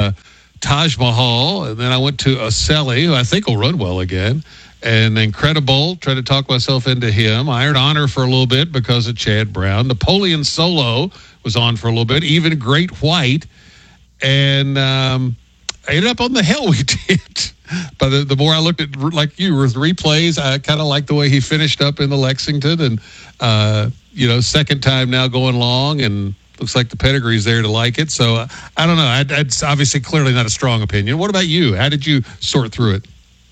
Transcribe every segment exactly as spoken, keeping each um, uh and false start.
uh, Taj Mahal, and then I went to Oselli, who I think will run well again. And Incredible, tried to talk myself into him. Iron Honor for a little bit because of Chad Brown. Napoleon Solo was on for a little bit. Even Great White. And um, I ended up on the Hell We Did. But the, the more I looked at, like you, with replays, I kind of liked the way he finished up in the Lexington. And, uh, you know, second time now going long, and looks like the pedigree's there to like it. So, uh, I don't know. I, it's obviously clearly not a strong opinion. What about you? How did you sort through it?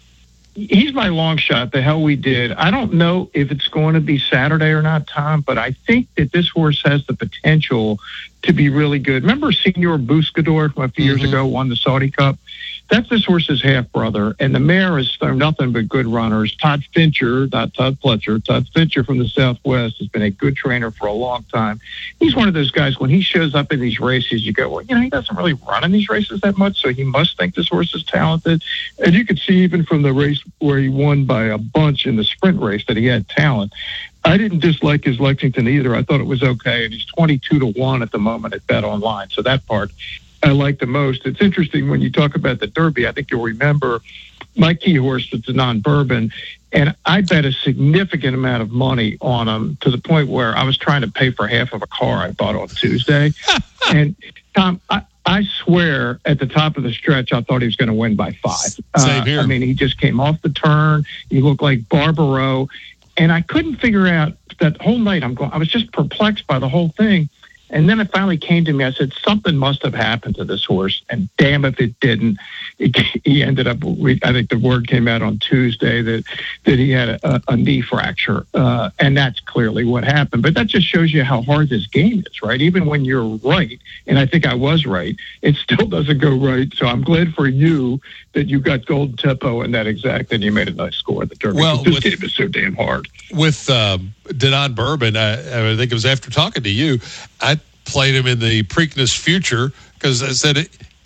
He's my long shot, the Hell We Did. I don't know if it's going to be Saturday or not, Tom, but I think that this horse has the potential to be really good. Remember Senor Buscador from a few mm-hmm. years ago won the Saudi Cup? That's this horse's half-brother, and the mare is nothing but good runners. Todd Fincher, not Todd Fletcher, Todd Fincher from the Southwest has been a good trainer for a long time. He's one of those guys, when he shows up in these races, you go, well, you know, he doesn't really run in these races that much, so he must think this horse is talented. And you could see even from the race where he won by a bunch in the sprint race that he had talent. I didn't dislike his Lexington either. I thought it was okay, and he's twenty-two to one at the moment at Bet Online, so that part I like the most. It's interesting when you talk about the Derby. I think you'll remember my key horse was the non-Bourbon, and I bet a significant amount of money on him to the point where I was trying to pay for half of a car I bought on Tuesday. And Tom, I, I swear at the top of the stretch, I thought he was going to win by five. Same here. Uh, I mean, he just came off the turn. He looked like Barbaro, and I couldn't figure out that whole night. I'm going. I was just perplexed by the whole thing. And then it finally came to me. I said, something must have happened to this horse. And damn if it didn't. It, he ended up, we, I think the word came out on Tuesday that, that he had a, a knee fracture. Uh, and that's clearly what happened. But that just shows you how hard this game is, right? Even when you're right, and I think I was right, it still doesn't go right. So I'm glad for you that you got Golden Tempo in that exact, and you made a nice score at the Derby. Well, this with, game is so damn hard. With um, Denon Bourbon, I, I think it was after talking to you, I played him in the Preakness Future because I said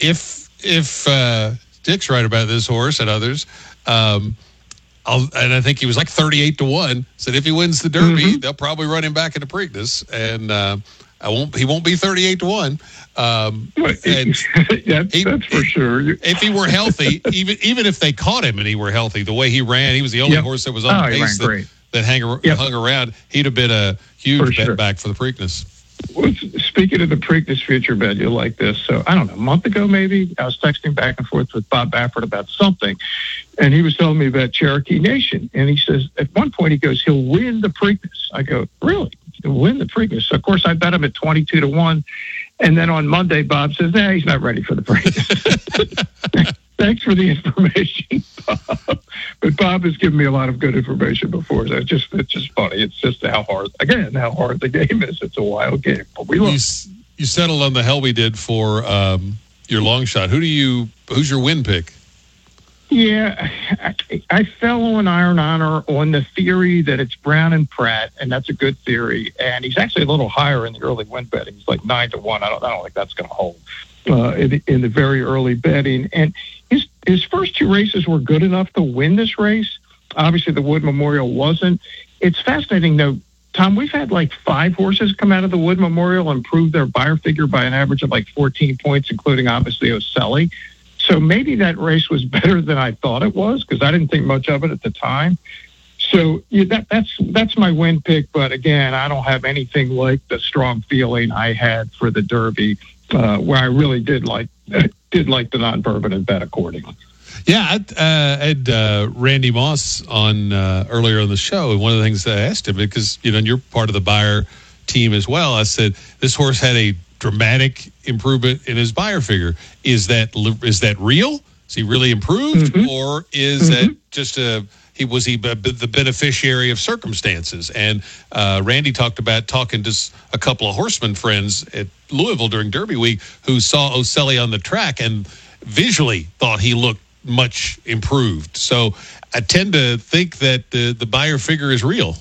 if if uh, Dick's right about this horse and others, um, I'll, and I think he was like thirty-eight to one. Said if he wins the Derby, mm-hmm. they'll probably run him back into Preakness, and uh, I won't. He won't be thirty-eight to one. Um, and yeah, he, that's for sure. If he were healthy, even even if they caught him and he were healthy, the way he ran, he was the only yep. horse that was on oh, the pace that, that hang, yep. hung around. He'd have been a huge for bet sure. back for the Preakness. Well, speaking of the Preakness Future bet, you'll like this. So, I don't know, a month ago maybe, I was texting back and forth with Bob Baffert about something, and he was telling me about Cherokee Nation. And he says, at one point, he goes, he'll win the Preakness. I go, really? He'll win the Preakness? So, of course, I bet him at twenty-two to one. And then on Monday, Bob says, nah, he's not ready for the Preakness. Thanks for the information, Bob. But Bob has given me a lot of good information before. So it's just it's just funny. It's just how hard, again, how hard the game is. It's a wild game. But we love you, you settled on the Hell We Did for um, your long shot. Who do you? Who's your win pick? Yeah, I, I fell on Iron Honor on the theory that it's Brown and Pratt, and that's a good theory. And he's actually a little higher in the early win betting. He's like nine to one. I don't, I don't think that's going to hold uh, in, in the very early betting. And his his first two races were good enough to win this race. Obviously, the Wood Memorial wasn't. It's fascinating, though. Tom, we've had like five horses come out of the Wood Memorial and prove their buyer figure by an average of like fourteen points, including obviously Oselli. So maybe that race was better than I thought it was because I didn't think much of it at the time. So yeah, that, that's that's my win pick. But again, I don't have anything like the strong feeling I had for the Derby, uh, where I really did like did like the non-Bourbon and bet accordingly. Yeah, I uh, had uh, Randy Moss on uh, earlier on the show, and one of the things that I asked him, because you know you're part of the buyer team as well, I said this horse had a dramatic improvement in his buyer figure. Is that is that real? Is he really improved, mm-hmm. or is mm-hmm. that just a he was he b- b- the beneficiary of circumstances? And uh, Randy talked about talking to a couple of horseman friends at Louisville during Derby week who saw Oselli on the track and visually thought he looked much improved. So I tend to think that the the buyer figure is real.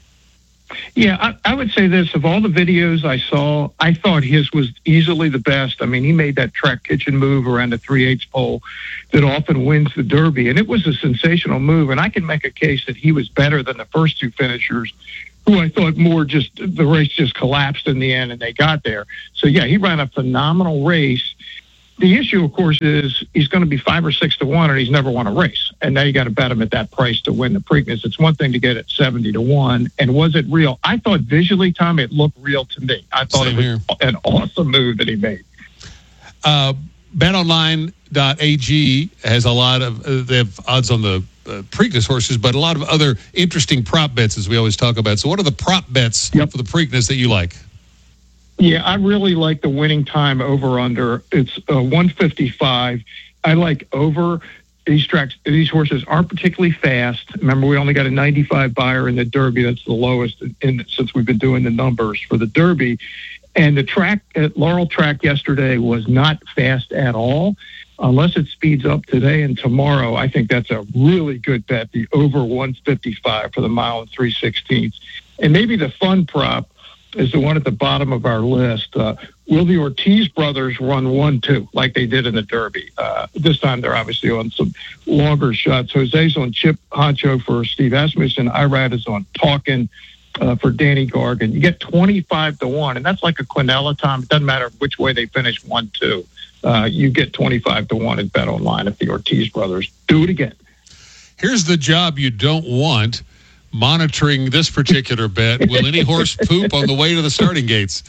Yeah, I, I would say this. Of all the videos I saw, I thought his was easily the best. I mean, he made that track kitchen move around the three-eighths pole that often wins the Derby, and it was a sensational move. And I can make a case that he was better than the first two finishers, who I thought more just the race just collapsed in the end, and they got there. So, yeah, he ran a phenomenal race. the issue, of course, is he's going to be five or six to one, and he's never won a race. And now you got to bet him at that price to win the Preakness. It's one thing to get it seventy to one. And was it real? I thought visually, Tom, it looked real to me. I thought Same it was here. an awesome move that he made. Uh, bet online dot a g has a lot of, uh, they have odds on the uh, Preakness horses, but a lot of other interesting prop bets, as we always talk about. So what are the prop bets Yep. for the Preakness that you like? Yeah, I really like the winning time over under. It's uh, one fifty-five. I like over. These tracks, these horses aren't particularly fast. Remember, we only got a ninety-five buyer in the Derby. That's the lowest in, since we've been doing the numbers for the Derby. And the track at Laurel Track yesterday was not fast at all. Unless it speeds up today and tomorrow, I think that's a really good bet. The over one fifty-five for the mile and three sixteenths. And maybe the fun prop is the one at the bottom of our list. Uh, will the Ortiz brothers run one two like they did in the Derby? Uh, this time they're obviously on some longer shots. Jose's on Chip Honcho for Steve Asmussen. Irad is on Talkin' uh, for Danny Gargan. You get twenty-five to one, and that's like a Quinella, Tom. It doesn't matter which way they finish one two. Uh, you get twenty-five to one at Bet Online if the Ortiz brothers do it again. Here's the job you don't want. Monitoring this particular bet. Will any horse poop on the way to the starting gates?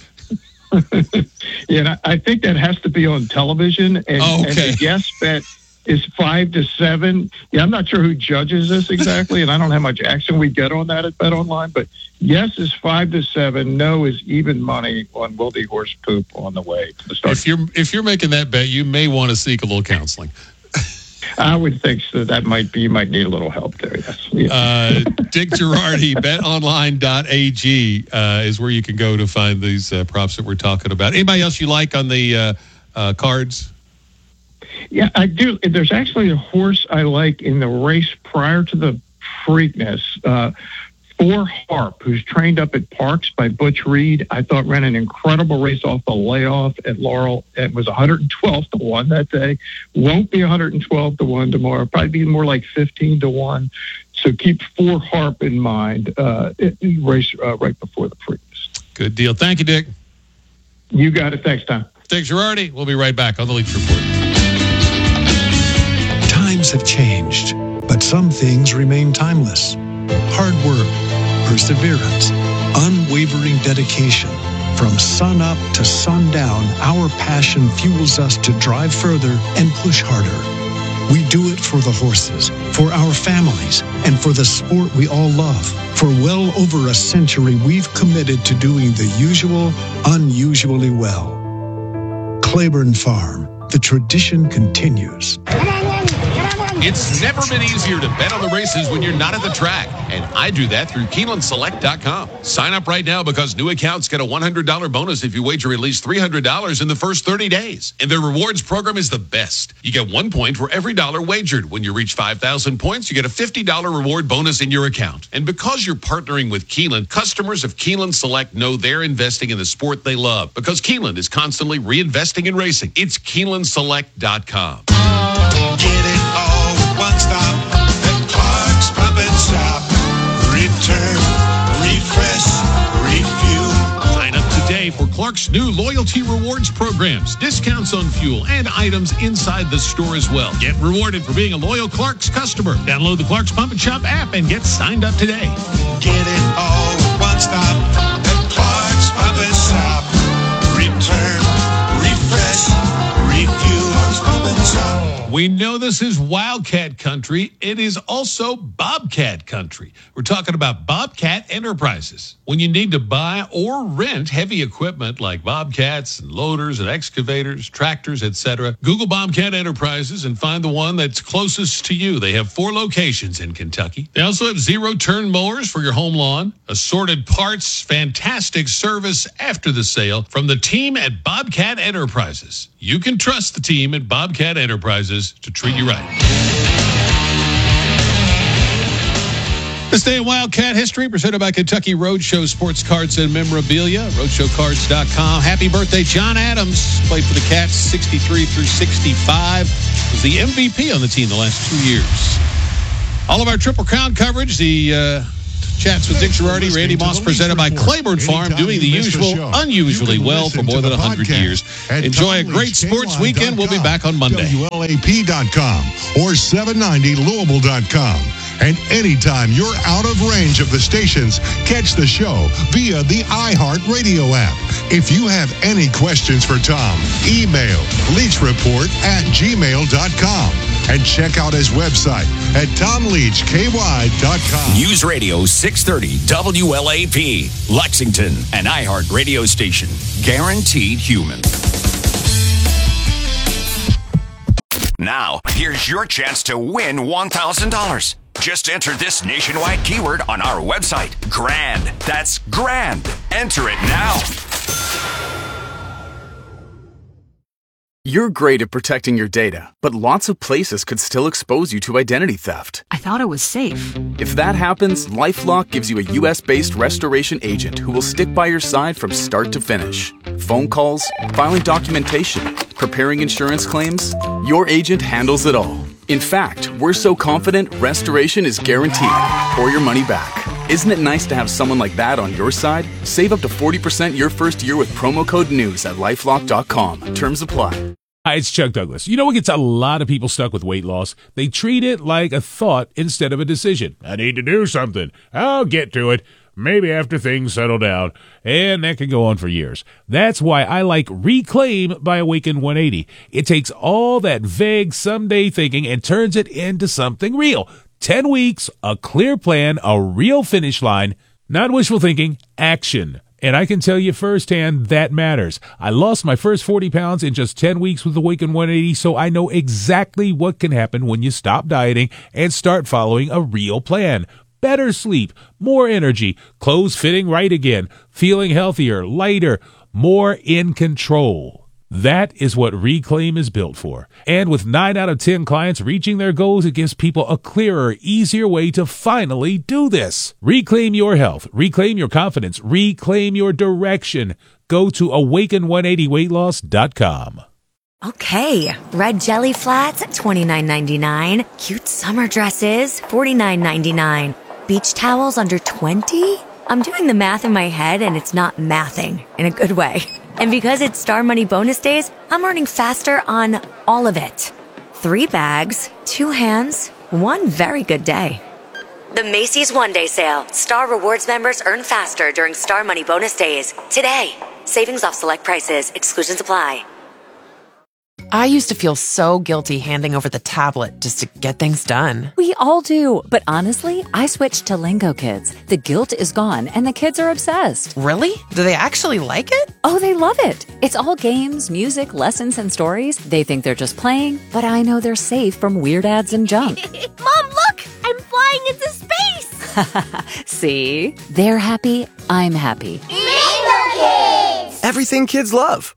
Yeah, and I, I think that has to be on television. And, Oh, okay. and the guess bet is five to seven. Yeah, I'm not sure who judges this exactly, and I don't know how much action we get on that at Bet Online. But yes is five to seven. No is even money on will the horse poop on the way to the starting. If you're if you're making that bet, you may want to seek a little counseling. I would think so. That might be, you might need a little help there, yes. Yeah. Uh, Dick Girardi, bet online dot a g uh, is where you can go to find these uh, props that we're talking about. Anybody else you like on the uh, uh, cards? Yeah, I do. There's actually a horse I like in the race prior to the Preakness. Uh, For Harp, who's trained up at Parks by Butch Reed. I thought ran an incredible race off the layoff at Laurel. It was one hundred twelve to one that day. Won't be one hundred twelve to one tomorrow. Probably be more like fifteen to one. So keep For Harp in mind. Uh, it, it race uh, right before the Preakness. Good deal. Thank you, Dick. You got it. Thanks, Tom. Dick Girardi. We'll be right back on the Leach Report. Times have changed, but some things remain timeless. Hard work, perseverance, unwavering dedication. From sun up to sundown, our passion fuels us to drive further and push harder. We do it for the horses, for our families, and for the sport we all love. For well over a century, we've committed to doing the usual, unusually well. Claiborne Farm, the tradition continues. It's never been easier to bet on the races when you're not at the track, and I do that through Keeneland Select dot com. Sign up right now because new accounts get a one hundred dollars bonus if you wager at least three hundred dollars in the first thirty days. And their rewards program is the best. You get one point for every dollar wagered. When you reach five thousand points, you get a fifty dollars reward bonus in your account. And because you're partnering with Keeneland, customers of Keeneland Select know they're investing in the sport they love because Keeneland is constantly reinvesting in racing. It's Keeneland Select dot com. Get it all with one stop at Clark's Pump and Shop. Return, refresh, refuel. Sign up today for Clark's new loyalty rewards programs, discounts on fuel, and items inside the store as well. Get rewarded for being a loyal Clark's customer. Download the Clark's Pump and Shop app and get signed up today. Get it all with one stop at Clark's Pump and Shop. Return, refresh, refuel. Clark's Pump and Shop. We know this is Wildcat country. It is also Bobcat country. We're talking about Bobcat Enterprises. When you need to buy or rent heavy equipment like bobcats and loaders and excavators, tractors, et cetera, Google Bobcat Enterprises and find the one that's closest to you. They have four locations in Kentucky. They also have zero-turn mowers for your home lawn, assorted parts, fantastic service after the sale from the team at Bobcat Enterprises. You can trust the team at Bobcat Enterprises to treat you right. This day in Wildcat history presented by Kentucky Roadshow Sports Cards and Memorabilia, roadshow cards dot com. Happy birthday, John Adams. Played for the Cats sixty-three through sixty-five. Was the M V P on the team the last two years. All of our Triple Crown coverage, the uh, Chats with Dick Girardi, Randy Moss, presented by Claiborne Farm, doing the usual unusually well for more than one hundred years. Enjoy a great sports weekend. We'll be back on Monday. W L A P dot com or seven ninety Louisville dot com. And anytime you're out of range of the stations, catch the show via the iHeartRadio app. If you have any questions for Tom, email leachreport at gmail dot com. And check out his website at tom leach k y dot com. News Radio six thirty W L A P, Lexington, an iHeart radio station. Guaranteed human. Now, here's your chance to win one thousand dollars. Just enter this nationwide keyword on our website. GRAND. That's GRAND. Enter it now. You're great at protecting your data, but lots of places could still expose you to identity theft. I thought it was safe. If that happens, LifeLock gives you a U S-based restoration agent who will stick by your side from start to finish. Phone calls, filing documentation, preparing insurance claims, your agent handles it all. In fact, we're so confident restoration is guaranteed or your money back. Isn't it nice to have someone like that on your side? Save up to forty percent your first year with promo code NEWS at lifelock dot com. Terms apply. Hi, it's Chuck Douglas. You know what gets a lot of people stuck with weight loss? They treat it like a thought instead of a decision. I need to do something. I'll get to it. Maybe after things settle down. And that can go on for years. That's why I like Reclaim by Awaken one eighty. It takes all that vague someday thinking and turns it into something real. Ten weeks, a clear plan, a real finish line, not wishful thinking, action. And I can tell you firsthand that matters. I lost my first forty pounds in just ten weeks with Awaken one eighty, so I know exactly what can happen when you stop dieting and start following a real plan. Better sleep, more energy, clothes fitting right again, feeling healthier, lighter, more in control. That is what Reclaim is built for. And with nine out of ten clients reaching their goals, it gives people a clearer, easier way to finally do this. Reclaim your health. Reclaim your confidence. Reclaim your direction. Go to awaken one eighty weight loss dot com. Okay, red jelly flats, twenty-nine ninety-nine. Cute summer dresses, forty-nine ninety-nine. Beach towels under twenty? I'm doing the math in my head and it's not mathing in a good way. And because it's Star Money bonus days, I'm earning faster on all of it. Three bags, two hands, one very good day. The Macy's One Day Sale. Star Rewards members earn faster during Star Money bonus days. Today. Savings off select prices. Exclusions apply. I used to feel so guilty handing over the tablet just to get things done. We all do. But honestly, I switched to Lingo Kids. The guilt is gone and the kids are obsessed. Really? Do they actually like it? Oh, they love it. It's all games, music, lessons, and stories. They think they're just playing, but I know they're safe from weird ads and junk. Mom, look! I'm flying into space! See? They're happy. I'm happy. Lingo Kids! Everything kids love.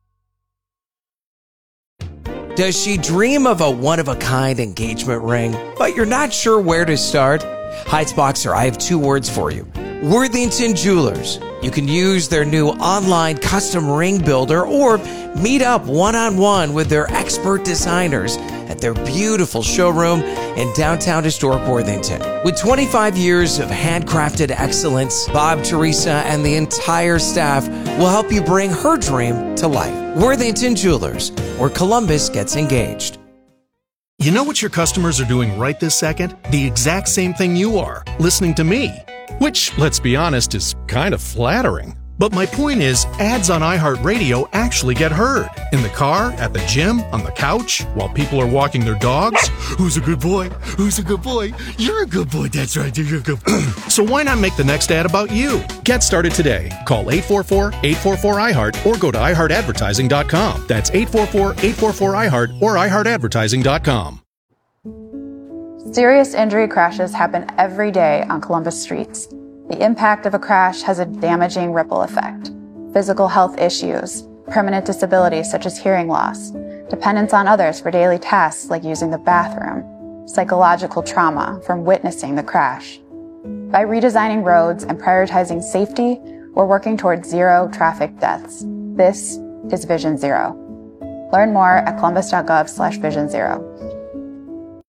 Does she dream of a one-of-a-kind engagement ring, but you're not sure where to start? Heights Boxer, I have two words for you. Worthington Jewelers. You can use their new online custom ring builder or meet up one-on-one with their expert designers at their beautiful showroom in downtown historic Worthington. With twenty-five years of handcrafted excellence, Bob, Teresa, and the entire staff will help you bring her dream to life. Worthington Jewelers, where Columbus gets engaged. You know what your customers are doing right this second? The exact same thing you are, listening to me. Which, let's be honest, is kind of flattering. But my point is, ads on iHeartRadio actually get heard. In the car, at the gym, on the couch, while people are walking their dogs. Who's a good boy? Who's a good boy? You're a good boy, that's right, you're a good boy. So why not make the next ad about you? Get started today. Call eight four four, eight four four, I heart or go to i heart advertising dot com. That's eight four four, eight four four, I heart or i heart advertising dot com. Serious injury crashes happen every day on Columbus streets. The impact of a crash has a damaging ripple effect. Physical health issues, permanent disabilities such as hearing loss, dependence on others for daily tasks like using the bathroom, psychological trauma from witnessing the crash. By redesigning roads and prioritizing safety, we're working towards zero traffic deaths. This is Vision Zero. Learn more at columbus dot gov slash vision zero.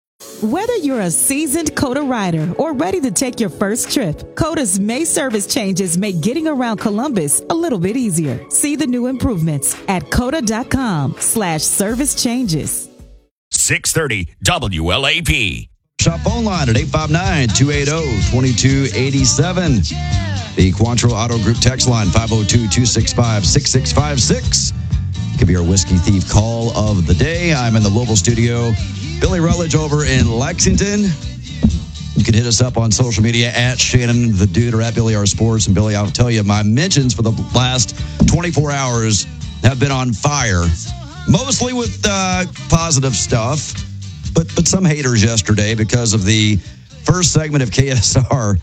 Whether you're a seasoned COTA rider or ready to take your first trip, COTA's May service changes make getting around Columbus a little bit easier. See the new improvements at COTA.com slash service changes. six thirty W L A P. Shop phone line at eight five nine, two eight zero, two two eight seven. The Quantro Auto Group text line, five oh two, two six five, six six five six. Could be our Whiskey Thief call of the day. I'm in the Louisville studio. Billy Rutledge over in Lexington. You can hit us up on social media at Shannon the Dude or at Billy R Sports. And Billy, I'll tell you, my mentions for the last twenty-four hours have been on fire. Mostly with uh, positive stuff, but but some haters yesterday because of the first segment of K S R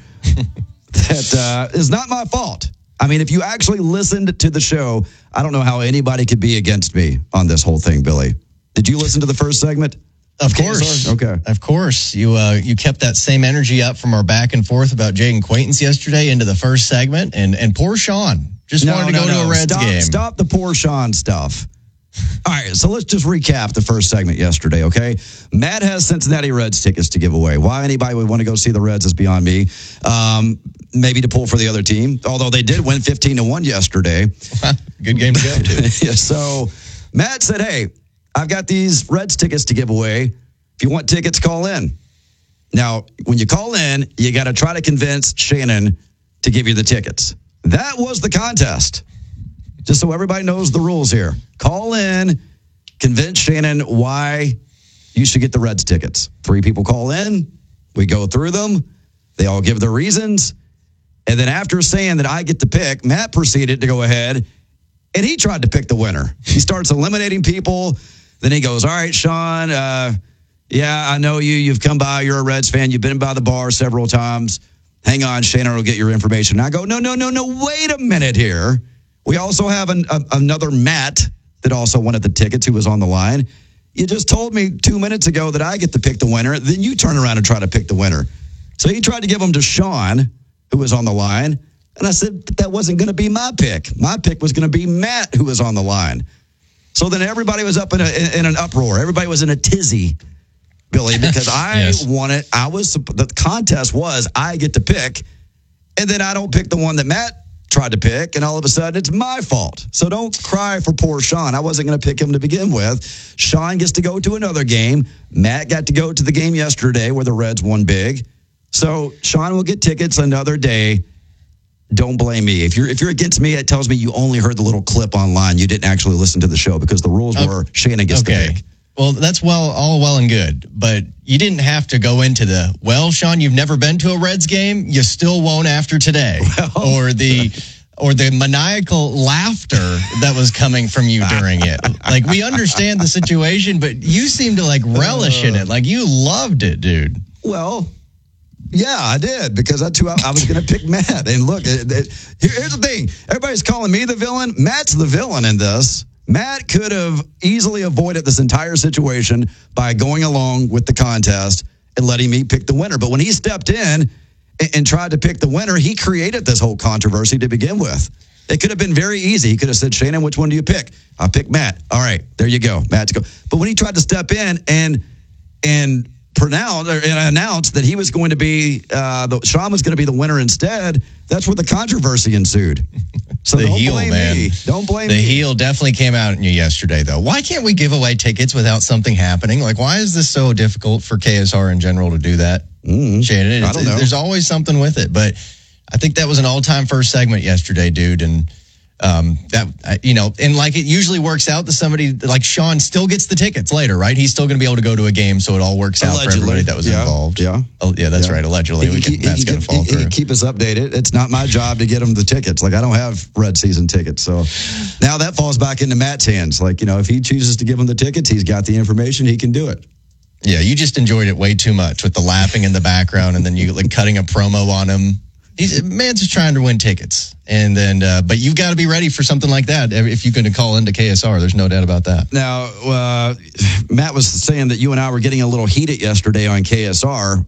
that uh, is not my fault. I mean, if you actually listened to the show, I don't know how anybody could be against me on this whole thing, Billy. Did you listen to the first segment? Of course. Okay. Of course. You uh, you kept that same energy up from our back and forth about Jaden Quaintance yesterday into the first segment. And, and poor Sean just no, wanted to no, go no. to a Reds stop, game. Stop the poor Sean stuff. All right, so let's just recap the first segment yesterday, okay? Matt has Cincinnati Reds tickets to give away. Why anybody would want to go see the Reds is beyond me. Um, maybe to pull for the other team, although they did win fifteen to one yesterday. Good game to go to. Yeah, so Matt said, hey, I've got these Reds tickets to give away. If you want tickets, call in. Now, when you call in, you got to try to convince Shannon to give you the tickets. That was the contest. Just so everybody knows the rules here. Call in, convince Shannon why you should get the Reds tickets. Three people call in. We go through them. They all give their reasons. And then after saying that I get to pick, Matt proceeded to go ahead, and he tried to pick the winner. He starts eliminating people. Then he goes, all right, Sean, uh, yeah, I know you. You've come by. You're a Reds fan. You've been by the bar several times. Hang on, Shannon will get your information. And I go, no, no, no, no, wait a minute here. We also have an, a, another Matt that also wanted the tickets who was on the line. You just told me two minutes ago that I get to pick the winner. Then you turn around and try to pick the winner. So he tried to give them to Sean, who was on the line. And I said, that wasn't going to be my pick. My pick was going to be Matt, who was on the line. So then everybody was up in, a, in, in an uproar. Everybody was in a tizzy, Billy, because I yes. wanted, I was, the contest was I get to pick, and then I don't pick the one that Matt tried to pick, and all of a sudden it's my fault. So don't cry for poor Sean. I wasn't going to pick him to begin with. Sean gets to go to another game. Matt got to go to the game yesterday where the Reds won big. So Sean will get tickets another day. Don't blame me. If you're if you're against me, it tells me you only heard the little clip online. You didn't actually listen to the show because the rules okay. were Shannon gets okay. to pick. Well, that's well, all well and good, but you didn't have to go into the, well, Sean, you've never been to a Reds game, you still won't after today, well, or the or the maniacal laughter that was coming from you during it. Like, we understand the situation, but you seem to, like, relish uh, in it. Like, you loved it, dude. Well, yeah, I did, because that's who I, I was going to pick Matt. And look, it, it, here, here's the thing. Everybody's calling me the villain. Matt's the villain in this. Matt could have easily avoided this entire situation by going along with the contest and letting me pick the winner. But when he stepped in and, and tried to pick the winner, he created this whole controversy to begin with. It could have been very easy. He could have said, Shannon, which one do you pick? I'll pick Matt. All right, there you go. Matt's go. But when he tried to step in and and pronounce or and announce that he was going to be, uh, the, Sean was going to be the winner instead, that's where the controversy ensued. So the don't heel, blame man. me. Don't blame the me. The heel definitely came out in you yesterday, though. Why can't we give away tickets without something happening? Like, why is this so difficult for K S R in general to do that? Mm, Shannon, I don't know. There's always something with it, but I think that was an all-time first segment yesterday, dude, and um, that you know, and like it usually works out that somebody like Sean still gets the tickets later, right? He's still going to be able to go to a game, so it all works allegedly. out for everybody that was yeah. involved. Yeah, oh, yeah, that's yeah. right. Allegedly, he, we can, he, that's going to fall he, through. He keep us updated. It's not my job to get him the tickets. Like, I don't have Red season tickets, so now that falls back into Matt's hands. Like, you know, if he chooses to give him the tickets, he's got the information. He can do it. Yeah, you just enjoyed it way too much with the laughing in the background, and then you like cutting a promo on him. He's man's just trying to win tickets, and then uh, but you've got to be ready for something like that if you're going to call into K S R. There's no doubt about that. Now, uh, Matt was saying that you and I were getting a little heated yesterday on K S R,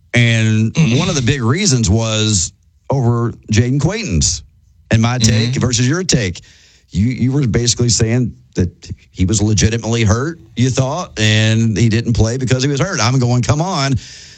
and mm-hmm. one of the big reasons was over Jaden Quaintance and my take mm-hmm. versus your take. you you were basically saying that he was legitimately hurt, you thought, and he didn't play because he was hurt. I'm going, come on.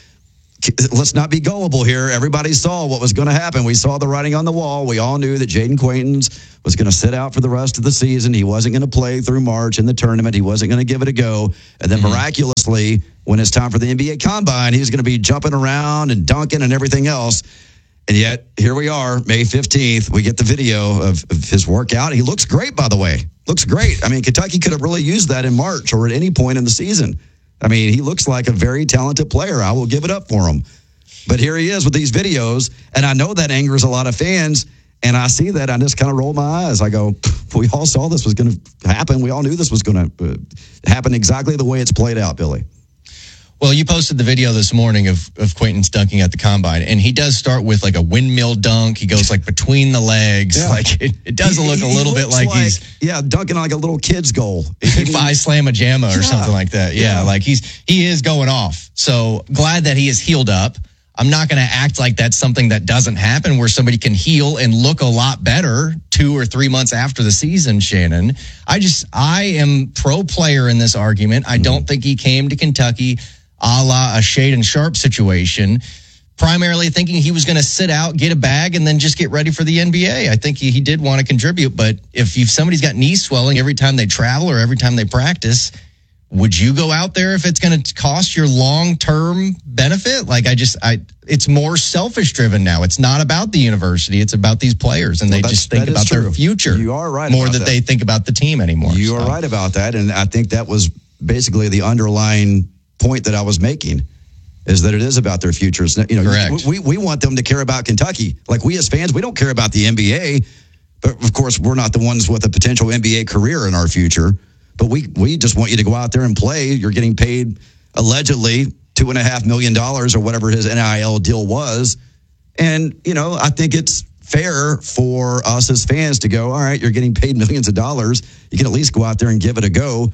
Let's not be gullible here. Everybody saw what was going to happen. We saw the writing on the wall. We all knew that Jaden Quaintance was going to sit out for the rest of the season. He wasn't going to play through March in the tournament. He wasn't going to give it a go. And then mm-hmm. miraculously, when it's time for the N B A Combine, he's going to be jumping around and dunking and everything else. And yet, here we are, May fifteenth. We get the video of, of his workout. He looks great, by the way. Looks great. I mean, Kentucky could have really used that in March or at any point in the season. I mean, he looks like a very talented player. I will give it up for him. But here he is with these videos, and I know that angers a lot of fans, and I see that. I just kind of roll my eyes. I go, we all saw this was going to happen. We all knew this was going to uh, happen exactly the way it's played out, Billy. Well, you posted the video this morning of, of Quaintance dunking at the Combine, and he does start with like a windmill dunk. He goes like between the legs. Yeah. Like it, it does he, look a little bit like, like he's... Yeah, dunking like a little kid's goal. If I slam a jamma or yeah. something like that. Yeah, yeah, like he's he is going off. So glad that he is healed up. I'm not going to act like that's something that doesn't happen where somebody can heal and look a lot better two or three months after the season, Shannon. I just, I am pro player in this argument. I don't think he came to Kentucky a la a Shaden Sharp situation, primarily thinking he was going to sit out, get a bag, and then just get ready for the N B A. I think he, he did want to contribute, but if, if somebody's got knee swelling every time they travel or every time they practice, would you go out there if it's going to cost your long-term benefit? Like, I just, I, it's more selfish driven now. It's not about the university. It's about these players, and well, they just think about true. their future. You are right more than they think about the team anymore. You so. are right about that, and I think that was basically the underlying point that I was making, is that it is about their futures. You know, Correct. We, we want them to care about Kentucky. Like, we as fans, we don't care about the N B A, but of course, we're not the ones with a potential N B A career in our future. But we we just want you to go out there and play. You're getting paid allegedly two and a half million dollars or whatever his N I L deal was. And, you know, I think it's fair for us as fans to go, all right, you're getting paid millions of dollars. You can at least go out there and give it a go,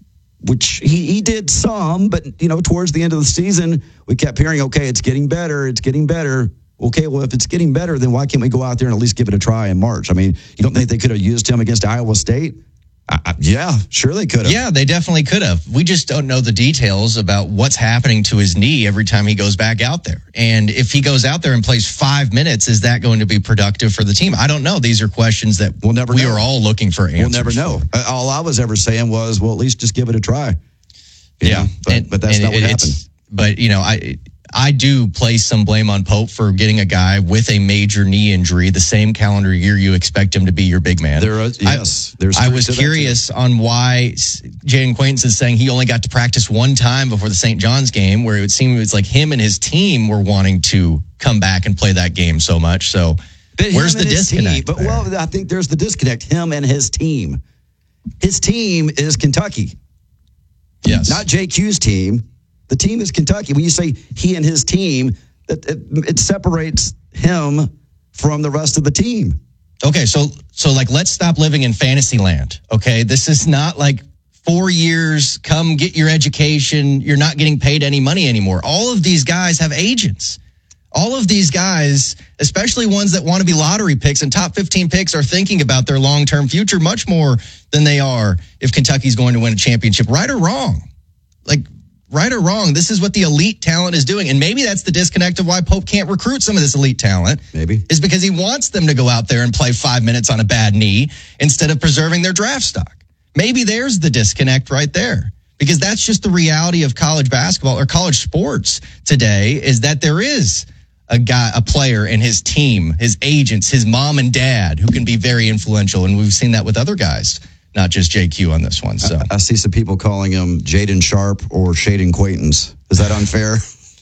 which he, he did some. But, you know, towards the end of the season, we kept hearing, okay, it's getting better. It's getting better. Okay, well, if it's getting better, then why can't we go out there and at least give it a try in March? I mean, you don't think they could have used him against Iowa State? Uh, yeah, sure they could have. Yeah, they definitely could have. We just don't know the details about what's happening to his knee every time he goes back out there. And if he goes out there and plays five minutes, is that going to be productive for the team? I don't know. These are questions that we'll never we know. are all looking for answers. We'll never know. For. All I was ever saying was, well, at least just give it a try. You yeah, know? but, and, but that's and not what it's, happened. But, you know, I... I do place some blame on Pope for getting a guy with a major knee injury the same calendar year you expect him to be your big man. There is, yes. I, there's I was curious on why Jaden Quaintance is saying he only got to practice one time before the Saint John's game, where it would seem it was like him and his team were wanting to come back and play that game so much. So but where's the disconnect? Team, but, there? well, I think there's the disconnect. Him and his team. His team is Kentucky. Yes. Not J Q's team. The team is Kentucky. When you say he and his team, it, it, it separates him from the rest of the team. Okay, so so like let's stop living in fantasy land. Okay, this is not like four years. Come get your education. You're not getting paid any money anymore. All of these guys have agents. All of these guys, especially ones that want to be lottery picks and top fifteen picks, are thinking about their long-term future much more than they are if Kentucky's going to win a championship. Right or wrong? Like. Right or wrong, this is what the elite talent is doing. And maybe that's the disconnect of why Pope can't recruit some of this elite talent. Maybe. Is because he wants them to go out there and play five minutes on a bad knee instead of preserving their draft stock. Maybe there's the disconnect right there. Because that's just the reality of college basketball or college sports today, is that there is a guy, a player and his team, his agents, his mom and dad who can be very influential. And we've seen that with other guys. Not just J Q on this one. So I, I see some people calling him Jaden Sharp or Shaden Quaintance. Is that unfair?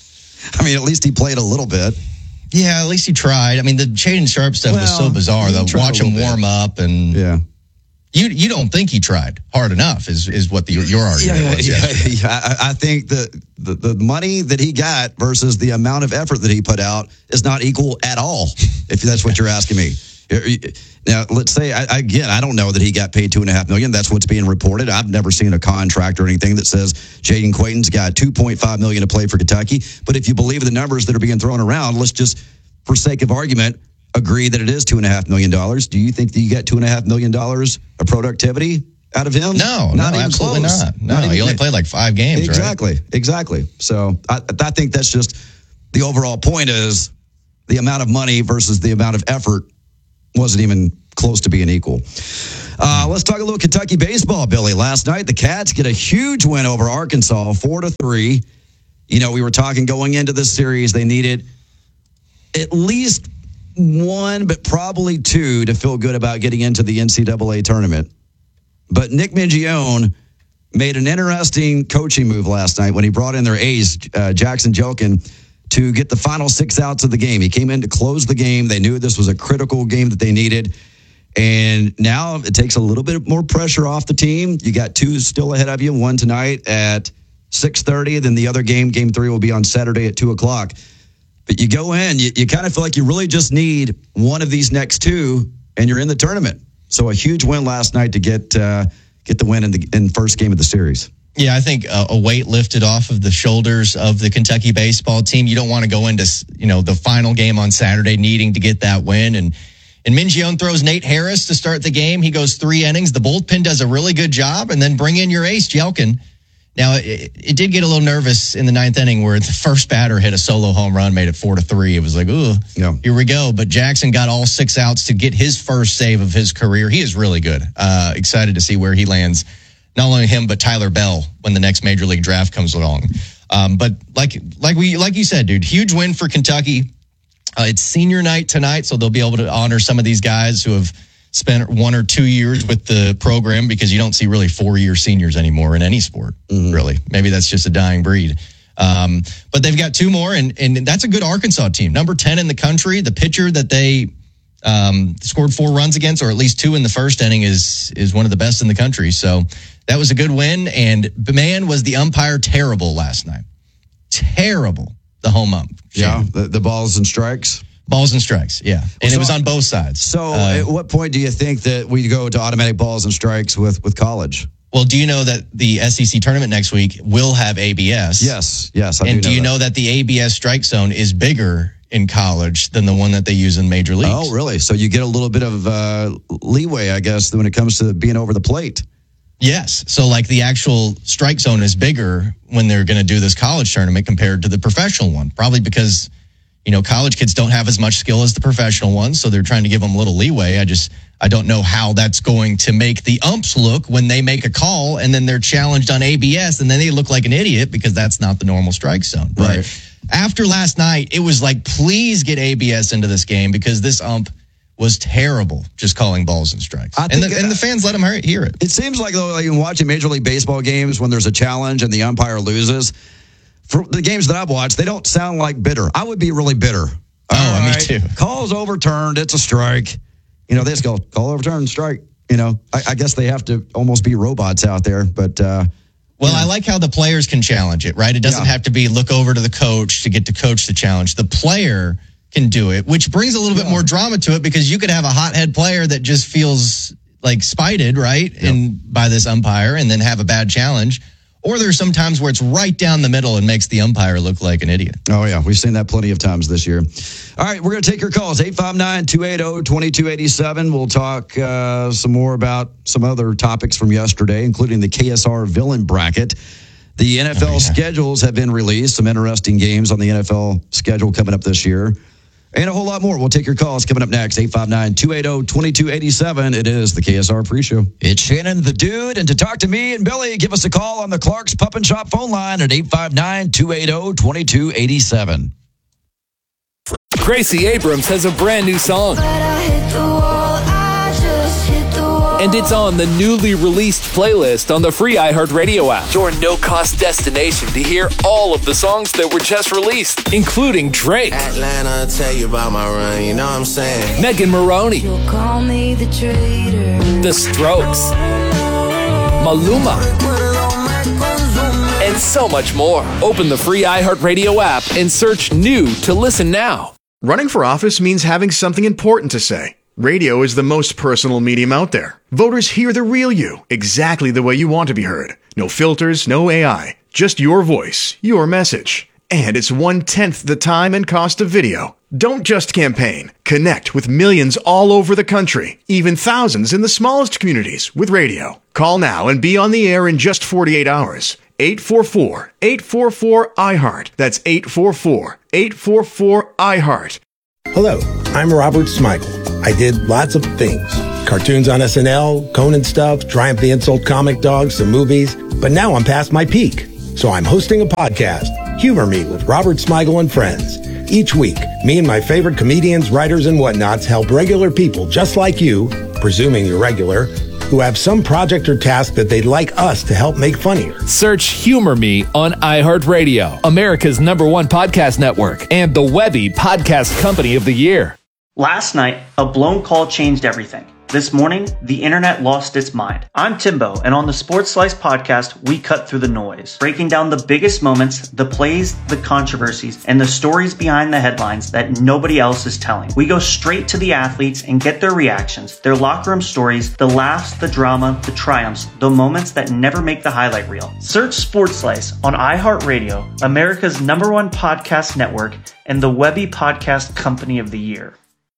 I mean, at least he played a little bit. Yeah, at least he tried. I mean, the Shaden Sharp stuff well, was so bizarre, though. Watch him warm bit. up and yeah. You you don't think he tried hard enough? Is is what the your argument yeah, was? Yeah, yeah. I, I think the, the the money that he got versus the amount of effort that he put out is not equal at all. If that's what you're asking me. Now, let's say, I, again, I don't know that he got paid two and a half million. That's what's being reported. I've never seen a contract or anything that says Jaden Quaintance got two point five million to play for Kentucky. But if you believe the numbers that are being thrown around, let's just, for sake of argument, agree that it is two and a half million dollars. Do you think that you get two and a half million dollars of productivity out of him? No, not no, even absolutely close. not. No, Not even he only close. played like five games, Exactly, right? exactly. So I, I think that's just the overall point is the amount of money versus the amount of effort wasn't even close to being equal. Uh, let's talk a little Kentucky baseball, Billy. Last night, the Cats get a huge win over Arkansas, four to three. You know, we were talking going into this series, they needed at least one, but probably two to feel good about getting into the N C double A tournament. But Nick Mingione made an interesting coaching move last night when he brought in their ace, uh, Jackson Jelkin, to get the final six outs of the game. He came in to close the game. They knew this was a critical game that they needed. And now it takes a little bit more pressure off the team. You got two still ahead of you, one tonight at six thirty. Then the other game, game three, will be on Saturday at two o'clock. But you go in, you, you kind of feel like you really just need one of these next two, and you're in the tournament. So a huge win last night to get uh, get the win in the in first game of the series. Yeah, I think uh, a weight lifted off of the shoulders of the Kentucky baseball team. You don't want to go into, you know, the final game on Saturday needing to get that win. And and Mingione throws Nate Harris to start the game. He goes three innings. The bullpen does a really good job, and then bring in your ace, Jelkin. Now, it, it did get a little nervous in the ninth inning where the first batter hit a solo home run, made it four to three. It was like, ooh, yeah. Here we go. But Jackson got all six outs to get his first save of his career. He is really good. Uh, excited to see where he lands. Not only him, but Tyler Bell when the next major league draft comes along. Um, but like like we like you said, dude, huge win for Kentucky. Uh, it's senior night tonight, so they'll be able to honor some of these guys who have spent one or two years with the program, because you don't see really four-year seniors anymore in any sport, mm-hmm. really. Maybe that's just a dying breed. Um, but they've got two more, and, and that's a good Arkansas team. Number ten in the country. The pitcher that they um, scored four runs against, or at least two in the first inning, is is one of the best in the country. So that was a good win. And, man, was the umpire terrible last night. Terrible, the home ump. Yeah, the, the balls and strikes. Balls and strikes, yeah. And so, it was on both sides. So uh, at what point do you think that we go to automatic balls and strikes with, with college? Well, do you know that the S E C tournament next week will have A B S? Yes, yes. I and do, do know you that. know that the A B S strike zone is bigger in college than the one that they use in major leagues? Oh, really? So you get a little bit of uh, leeway, I guess, when it comes to being over the plate. Yes. So like the actual strike zone is bigger when they're going to do this college tournament compared to the professional one, probably because, you know, college kids don't have as much skill as the professional ones, so they're trying to give them a little leeway. I just, I don't know how that's going to make the umps look when they make a call and then they're challenged on A B S and then they look like an idiot because that's not the normal strike zone. But right. After last night, it was like, please get A B S into this game because this ump was terrible just calling balls and strikes. I and, the, think, and the fans let him hear it. It seems like, though, like in watching Major League Baseball games, when there's a challenge and the umpire loses, for the games that I've watched, they don't sound like bitter. I would be really bitter. Oh, All me right, too. Call's overturned. It's a strike. You know, they just go, call overturned, strike. You know, I, I guess they have to almost be robots out there. But, uh, well, I like how the players can challenge it, right? It doesn't Yeah. have to be look over to the coach to get to coach the challenge. The player can do it, which brings a little Yeah. bit more drama to it because you could have a hothead player that just feels like spited, right? Yeah. And by this umpire and then have a bad challenge. Or there's some times where it's right down the middle and makes the umpire look like an idiot. Oh, yeah. We've seen that plenty of times this year. All right. We're going to take your calls. eight five nine, two eight zero, two two eight seven. We'll talk uh, some more about some other topics from yesterday, including the K S R villain bracket. The N F L Oh, yeah. schedules have been released. Some interesting games on the N F L schedule coming up this year. And a whole lot more. We'll take your calls coming up next. eight five nine, two eight zero, two two eight seven. It is the K S R pre-show. It's Shannon the Dude. And to talk to me and Billy, give us a call on the Clark's Pup and Shop phone line at eight five nine, two eight zero, two two eight seven. Gracie Abrams has a brand new song. And it's on the newly released playlist on the free iHeartRadio app. Your no-cost destination to hear all of the songs that were just released, including Drake, Atlanta, tell you about my run, you know what I'm saying? Megan Maroney, Call me the traitor. The Strokes, Maluma, and so much more. Open the free iHeartRadio app and search New to listen now. Running for office means having something important to say. Radio is the most personal medium out there. Voters hear the real you, exactly the way you want to be heard. No filters, no A I, just your voice, your message. And it's one-tenth the time and cost of video. Don't just campaign. Connect with millions all over the country, even thousands in the smallest communities with radio. Call now and be on the air in just forty-eight hours. eight four four, eight four four, I heart. That's eight four four, eight four four, I heart. Hello, I'm Robert Smigel. I did lots of things. Cartoons on S N L, Conan stuff, Triumph the Insult comic dogs, some movies. But now I'm past my peak. So I'm hosting a podcast, Humor Me with Robert Smigel and Friends. Each week, me and my favorite comedians, writers, and whatnots help regular people just like you, presuming you're regular, who have some project or task that they'd like us to help make funnier. Search Humor Me on iHeartRadio, America's number one podcast network, and the Webby Podcast Company of the Year. Last night, a blown call changed everything. This morning, the internet lost its mind. I'm Timbo, and on the Sports Slice podcast, we cut through the noise, breaking down the biggest moments, the plays, the controversies, and the stories behind the headlines that nobody else is telling. We go straight to the athletes and get their reactions, their locker room stories, the laughs, the drama, the triumphs, the moments that never make the highlight reel. Search Sports Slice on iHeartRadio, America's number one podcast network, and the Webby Podcast Company of the Year.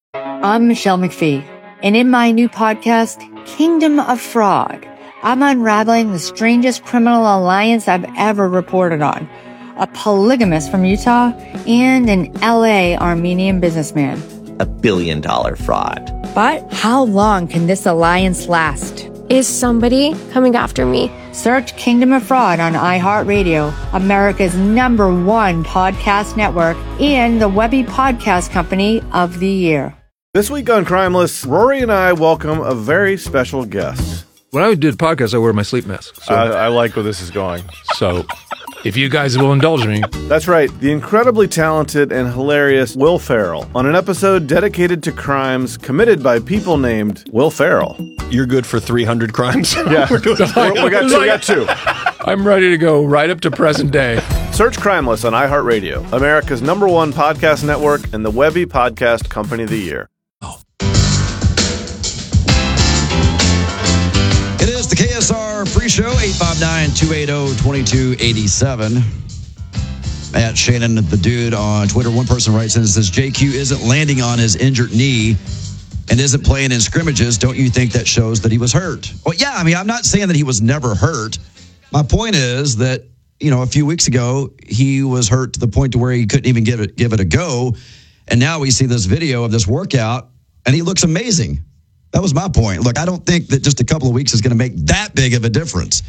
I'm Michelle McPhee. And in my new podcast, Kingdom of Fraud, I'm unraveling the strangest criminal alliance I've ever reported on. A polygamist from Utah and an L A Armenian businessman. A billion dollar fraud. But how long can this alliance last? Is somebody coming after me? Search Kingdom of Fraud on iHeartRadio, America's number one podcast network, and the Webby Podcast Company of the Year. This week on Crimeless, Rory and I welcome a very special guest. When I do the podcast, I wear my sleep mask. So. I, I like where this is going. So, if you guys will indulge me. That's right, the incredibly talented and hilarious Will Ferrell on an episode dedicated to crimes committed by people named Will Ferrell. You're good for three hundred crimes? Yeah, we're doing we're, we, got two, we got two. I'm ready to go right up to present day. Search Crimeless on iHeartRadio, America's number one podcast network, and the Webby Podcast Company of the Year. It is the K S R pre-show, eight five nine, two eight zero, two two eight seven. At Shannon, the dude on Twitter, one person writes in and says, J Q isn't landing on his injured knee and isn't playing in scrimmages. Don't you think that shows that he was hurt? Well, yeah, I mean, I'm not saying that he was never hurt. My point is that, you know, a few weeks ago, he was hurt to the point to where he couldn't even give it, give it a go. And now we see this video of this workout, and he looks amazing. That was my point. Look, I don't think that just a couple of weeks is going to make that big of a difference.